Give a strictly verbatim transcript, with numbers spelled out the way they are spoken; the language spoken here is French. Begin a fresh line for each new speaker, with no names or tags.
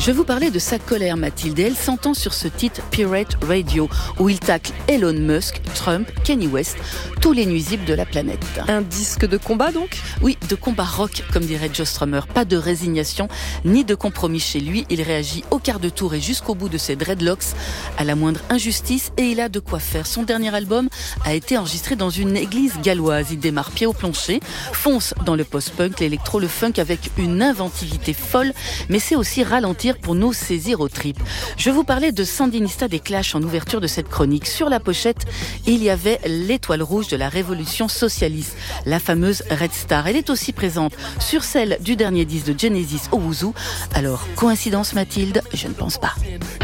Je vous parlais de sa colère, Mathilde, et elle s'entend sur ce titre Pirate Radio, où il tacle Elon Musk, Trump, Kanye West, tous les nuisibles de la planète.
Un disque de combat donc ?
Oui, de combat rock, comme dirait Joe Strummer. Pas de résignation, ni de compromis chez lui. Il réagit au quart de tour et jusqu'au bout de ses dreadlocks, à la moindre injustice, et il a de quoi faire. Son dernier album a été enregistré dans une église galloise. Il démarre pied au plancher, fonce dans le post-punk, l'électro, le funk avec une inventivité folle, mais c'est aussi ralentir pour nous saisir aux tripes. Je vous parlais de Sandinista des Clash en ouverture de cette chronique. Sur la pochette, il y avait l'étoile rouge de la révolution socialiste, la fameuse Red Star. Elle est aussi présente sur celle du dernier disque de Genesis, Owuzu. Alors, coïncidence Mathilde? Je ne pense pas.